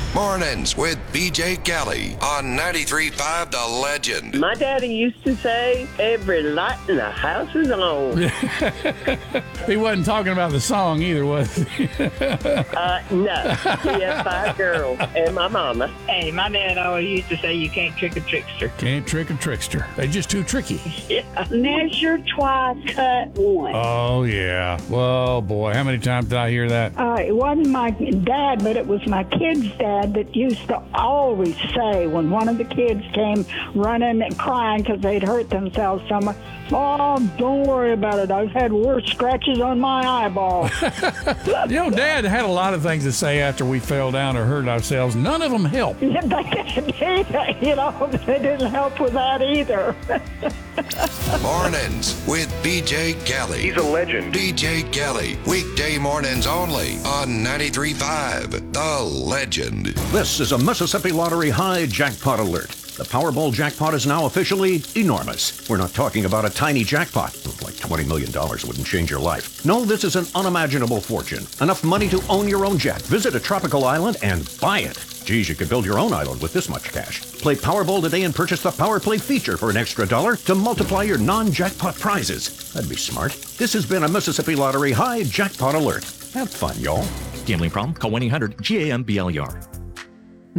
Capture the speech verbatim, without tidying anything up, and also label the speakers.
Speaker 1: Mornings with B J Kelly on ninety-three point five The Legend.
Speaker 2: My daddy used to say, every light in the house is on.
Speaker 3: He wasn't talking about the song either, was he?
Speaker 2: uh, no. He had five girls and my mama.
Speaker 4: Hey, my dad always used to say you can't trick a trickster.
Speaker 3: Can't trick a trickster. They're just too tricky.
Speaker 4: Yeah.
Speaker 5: Measure twice, cut once.
Speaker 3: Oh, yeah. Well, boy, how many times did I hear that?
Speaker 5: Uh, it wasn't my dad, but it was my kid's dad that used to always say when one of the kids came running and crying because they'd hurt themselves so much, "Oh, don't worry about it. I've had worse scratches on my eyeball."
Speaker 3: You know, Dad had a lot of things to say after we fell down or hurt ourselves. None of them helped.
Speaker 5: Yeah, they, you know, they didn't help with that either.
Speaker 1: Mornings with B J Kelly.
Speaker 6: He's a legend.
Speaker 1: B J Kelly, weekday mornings only on ninety-three point five The Legend.
Speaker 7: This is a Mississippi Lottery high jackpot alert. The Powerball jackpot is now officially enormous. We're not talking about a tiny jackpot. Like twenty million dollars wouldn't change your life. No, this is an unimaginable fortune. Enough money to own your own jet. Visit a tropical island and buy it. Geez, you could build your own island with this much cash. Play Powerball today and purchase the Power Play feature for an extra dollar to multiply your non-jackpot prizes. That'd be smart. This has been a Mississippi Lottery high jackpot alert. Have fun, y'all.
Speaker 8: Gambling problem? Call one eight hundred G A M B L E R.